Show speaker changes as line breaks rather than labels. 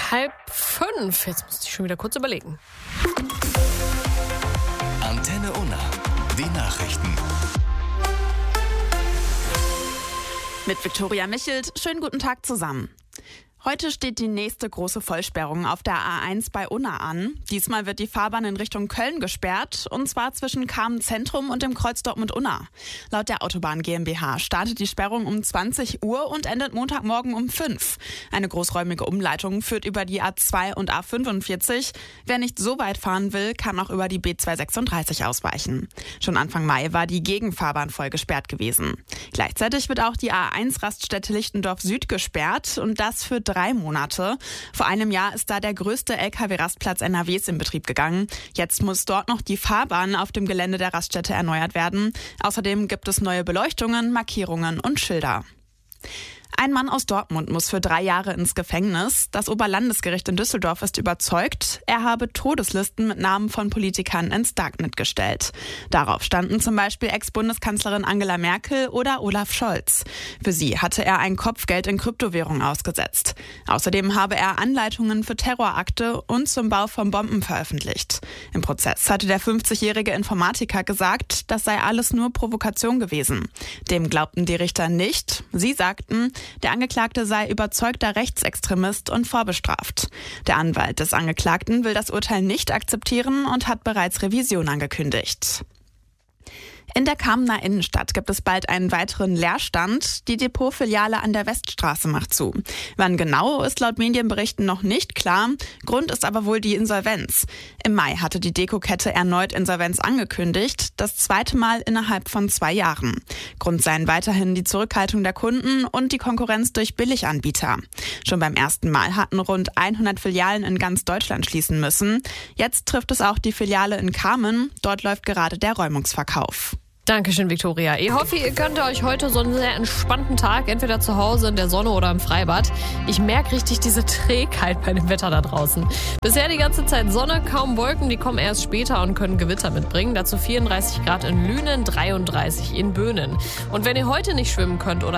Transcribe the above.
4:30. Jetzt musste ich schon wieder kurz überlegen.
Antenne Unna, die Nachrichten.
Mit Viktoria Michelt, schönen guten Tag zusammen. Heute steht die nächste große Vollsperrung auf der A1 bei Unna an. Diesmal wird die Fahrbahn in Richtung Köln gesperrt, und zwar zwischen Kamen Zentrum und dem Kreuz Dortmund-Unna. Laut der Autobahn GmbH startet die Sperrung um 20 Uhr und endet Montagmorgen um 5. Eine großräumige Umleitung führt über die A2 und A45. Wer nicht so weit fahren will, kann auch über die B236 ausweichen. Schon Anfang Mai war die Gegenfahrbahn voll gesperrt gewesen. Gleichzeitig wird auch die A1-Raststätte Lichtendorf Süd gesperrt, und das für 3 Monate. Vor einem Jahr ist da der größte LKW-Rastplatz NRWs in Betrieb gegangen. Jetzt muss dort noch die Fahrbahn auf dem Gelände der Raststätte erneuert werden. Außerdem gibt es neue Beleuchtungen, Markierungen und Schilder. Ein Mann aus Dortmund muss für 3 Jahre ins Gefängnis. Das Oberlandesgericht in Düsseldorf ist überzeugt, er habe Todeslisten mit Namen von Politikern ins Darknet gestellt. Darauf standen zum Beispiel Ex-Bundeskanzlerin Angela Merkel oder Olaf Scholz. Für sie hatte er ein Kopfgeld in Kryptowährung ausgesetzt. Außerdem habe er Anleitungen für Terrorakte und zum Bau von Bomben veröffentlicht. Im Prozess hatte der 50-jährige Informatiker gesagt, das sei alles nur Provokation gewesen. Dem glaubten die Richter nicht. Sie sagten, der Angeklagte sei überzeugter Rechtsextremist und vorbestraft. Der Anwalt des Angeklagten will das Urteil nicht akzeptieren und hat bereits Revision angekündigt. In der Kamener Innenstadt gibt es bald einen weiteren Leerstand. Die Depotfiliale an der Weststraße macht zu. Wann genau, ist laut Medienberichten noch nicht klar. Grund ist aber wohl die Insolvenz. Im Mai hatte die Dekokette erneut Insolvenz angekündigt. Das 2. Mal innerhalb von 2 Jahren. Grund seien weiterhin die Zurückhaltung der Kunden und die Konkurrenz durch Billiganbieter. Schon beim ersten Mal hatten rund 100 Filialen in ganz Deutschland schließen müssen. Jetzt trifft es auch die Filiale in Kamen. Dort läuft gerade der Räumungsverkauf.
Dankeschön, Viktoria. Ich hoffe, ihr könnt euch heute so einen sehr entspannten Tag, entweder zu Hause in der Sonne oder im Freibad. Ich merke richtig diese Trägheit bei dem Wetter da draußen. Bisher die ganze Zeit Sonne, kaum Wolken, die kommen erst später und können Gewitter mitbringen. Dazu 34 Grad in Lünen, 33 in Böhnen. Und wenn ihr heute nicht schwimmen könnt oder